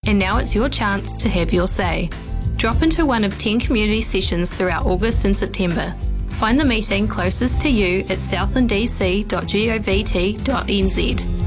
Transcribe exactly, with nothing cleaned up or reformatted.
and now it's your chance to have your say. Drop into one of ten community sessions throughout August and September. Find the meeting closest to you at southland d c dot govt dot n z.